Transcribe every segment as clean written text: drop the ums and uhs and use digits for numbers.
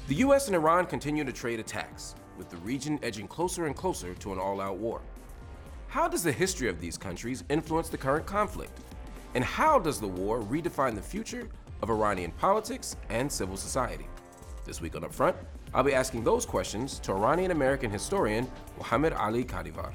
The US and Iran continue to trade attacks, with the region edging closer and closer to an all-out war. How does the history of these countries influence the current conflict? And how does the war redefine the future of Iranian politics and civil society? This week on Upfront, I'll be asking those questions to Iranian-American historian Mohammed Ali Kadivar.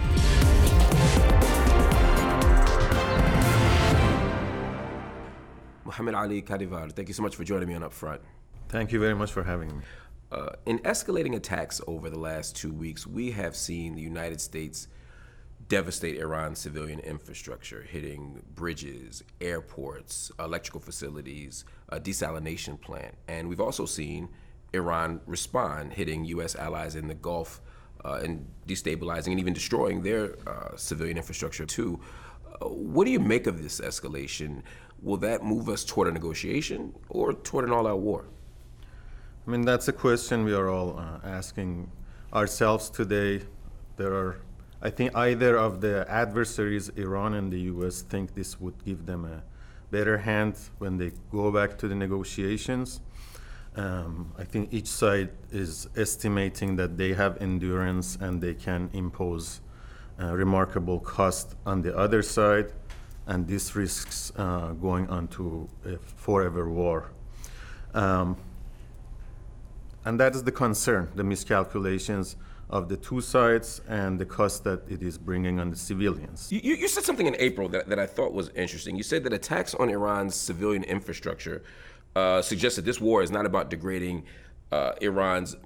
Mohammed Ali Kadivar, thank you so much for joining me on Upfront. Thank you very much for having me. In escalating attacks over the last 2 weeks, we have seen the United States devastate Iran's civilian infrastructure, hitting bridges, airports, electrical facilities, a desalination plant. And we've also seen Iran respond, hitting U.S. allies in the Gulf and destabilizing and even destroying their civilian infrastructure too. What do you make of this escalation? Will that move us toward a negotiation or toward an all-out war? I mean, that's a question we are all asking ourselves today. I think either of the adversaries, Iran and the US, think this would give them a better hand when they go back to the negotiations. I think each side is estimating that they have endurance and they can impose remarkable cost on the other side, and this risks going on to a forever war. And that is the concern, the miscalculations of the two sides and the cost that it is bringing on the civilians. You said something in April that I thought was interesting. You said that attacks on Iran's civilian infrastructure suggest that this war is not about degrading Iran's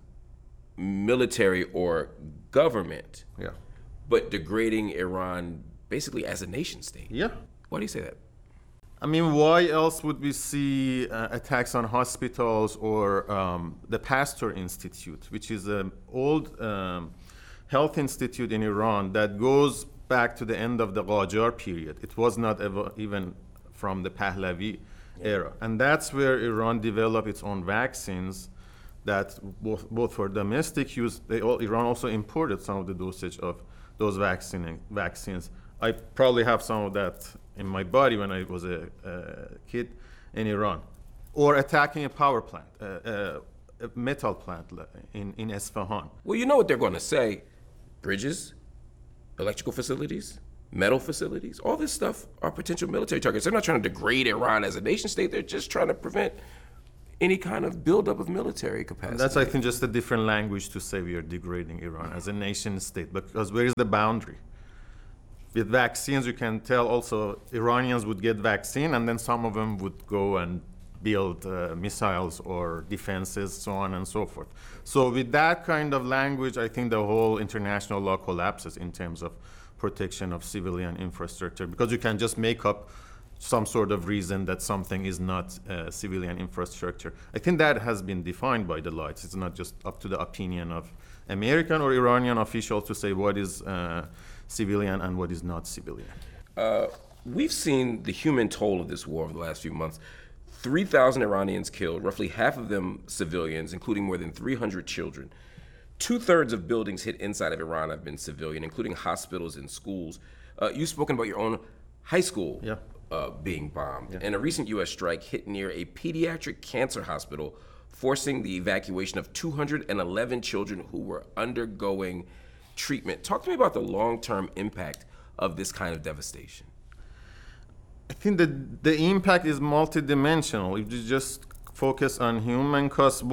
military or government, but degrading Iran basically as a nation state. Yeah. Why do you say that? I mean, why else would we see attacks on hospitals or the Pasteur Institute, which is an old health institute in Iran that goes back to the end of the Qajar period. It was not even from the Pahlavi era. And that's where Iran developed its own vaccines that both for domestic use, Iran also imported some of the dosage of those vaccines. I probably have some of that in my body when I was a kid in Iran. Or attacking a power plant, a metal plant in Esfahan. Well, you know what they're going to say. Bridges, electrical facilities, metal facilities, all this stuff are potential military targets. They're not trying to degrade Iran as a nation state. They're just trying to prevent any kind of buildup of military capacity. That's, I think, just a different language to say we are degrading Iran as a nation state. Because where is the boundary? With vaccines, you can tell also Iranians would get vaccine and then some of them would go and build missiles or defenses, so on and so forth. So with that kind of language, I think the whole international law collapses in terms of protection of civilian infrastructure, because you can just make up some sort of reason that something is not civilian infrastructure. I think that has been defined by the law. It's not just up to the opinion of American or Iranian officials to say what is civilian and what is not civilian. We've seen the human toll of this war over the last few months. 3,000 Iranians killed, roughly half of them civilians, including more than 300 children. 2/3 of buildings hit inside of Iran have been civilian, including hospitals and schools. You've spoken about your own high school being bombed. And a recent U.S. strike hit near a pediatric cancer hospital, forcing the evacuation of 211 children who were undergoing treatment. Talk to me about the long-term impact of this kind of devastation. I think that the impact is multidimensional. If you just focus on human costs,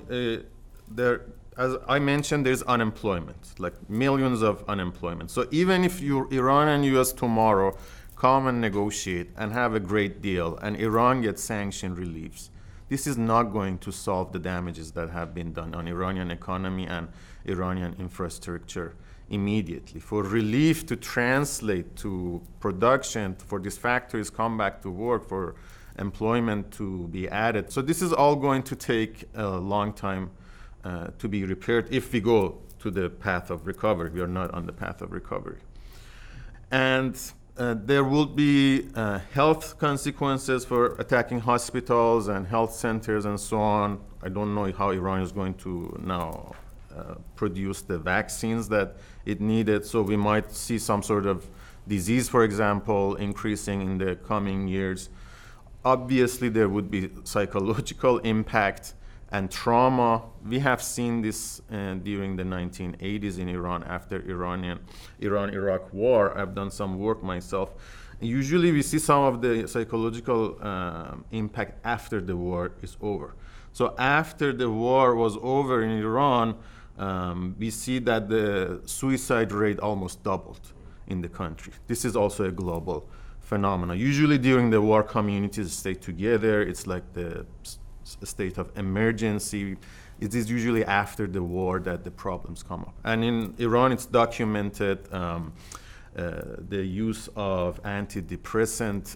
as I mentioned, there's unemployment, like millions of unemployment. So even if Iran and US tomorrow come and negotiate and have a great deal and Iran gets sanction reliefs, this is not going to solve the damages that have been done on Iranian economy and Iranian infrastructure immediately. For relief to translate to production, for these factories come back to work, for employment to be added. So this is all going to take a long time to be repaired if we go to the path of recovery. We are not on the path of recovery. And there will be health consequences for attacking hospitals and health centers and so on. I don't know how Iran is going to now produce the vaccines that it needed. So we might see some sort of disease, for example, increasing in the coming years. Obviously, there would be psychological impact and trauma. We have seen this during the 1980s in Iran after Iran-Iraq war. I've done some work myself. Usually we see some of the psychological impact after the war is over. So after the war was over in Iran, we see that the suicide rate almost doubled in the country. This is also a global phenomenon. Usually during the war, communities stay together. It's like the state of emergency. It is usually after the war that the problems come up. And in Iran, it's documented the use of antidepressant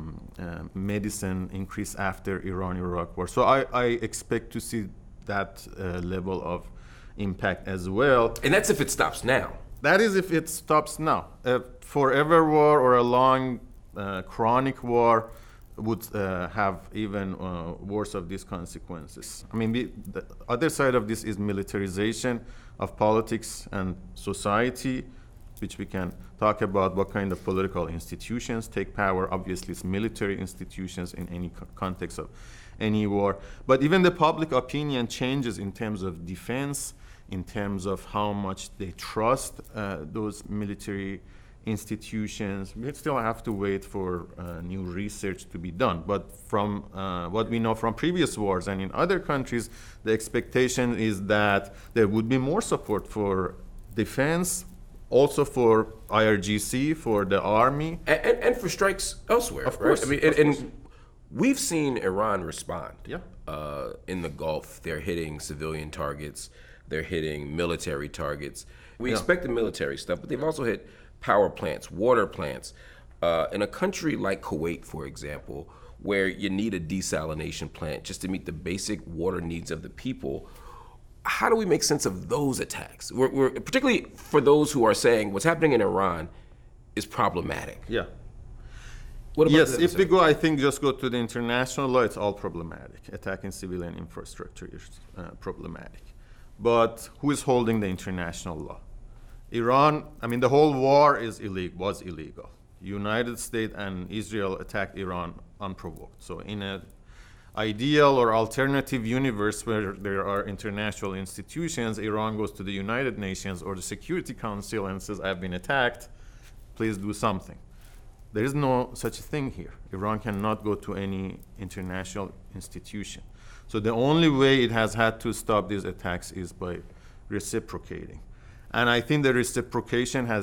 medicine increased after Iran-Iraq war. So I expect to see that level of impact as well. And that's if it stops now. That is if it stops now. A forever war or a long chronic war would have even worse of these consequences. I mean, the other side of this is militarization of politics and society, which we can talk about what kind of political institutions take power. Obviously, it's military institutions in any context of any war. But even the public opinion changes in terms of defense, in terms of how much they trust those military institutions. We still have to wait for new research to be done. But from what we know from previous wars and in other countries, the expectation is that there would be more support for defense, also for IRGC, for the army. And for strikes elsewhere, Of course, right? I mean, and we've seen Iran respond. Yeah. In the Gulf, they're hitting civilian targets, they're hitting military targets. We Yeah. expect the military stuff, but they've also hit power plants, water plants. In a country like Kuwait, for example, where you need a desalination plant just to meet the basic water needs of the people, how do we make sense of those attacks? We're particularly for those who are saying what's happening in Iran is problematic. Yeah. What about Yes, the if we go, I think just go to the international law, it's all problematic. Attacking civilian infrastructure is problematic. But who is holding the international law? Iran, I mean, the whole war was illegal. United States and Israel attacked Iran unprovoked. So in an ideal or alternative universe where there are international institutions, Iran goes to the United Nations or the Security Council and says, I've been attacked, please do something. There is no such thing here. Iran cannot go to any international institution. So the only way it has had to stop these attacks is by reciprocating. And I think the reciprocation has